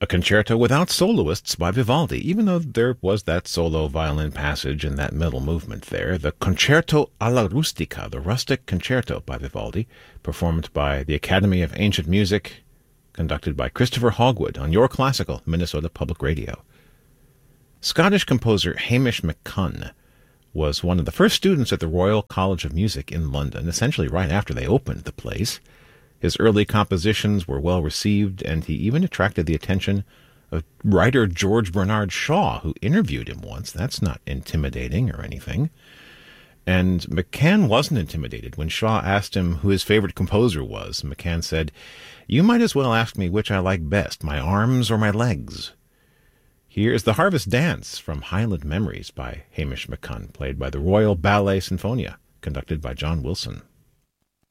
A concerto without soloists by Vivaldi, even though there was that solo violin passage in that middle movement there. The Concerto alla Rustica, the Rustic Concerto by Vivaldi, performed by the Academy of Ancient Music, conducted by Christopher Hogwood on Your Classical, Minnesota Public Radio. Scottish composer Hamish McCunn was one of the first students at the Royal College of Music in London, essentially right after they opened the place. His early compositions were well received, and he even attracted the attention of writer George Bernard Shaw, who interviewed him once. That's not intimidating or anything. And McCann wasn't intimidated. When Shaw asked him who his favorite composer was, McCann said, "You might as well ask me which I like best, my arms or my legs." Here is the Harvest Dance from Highland Memories by Hamish McCunn, played by the Royal Ballet Sinfonia, conducted by John Wilson.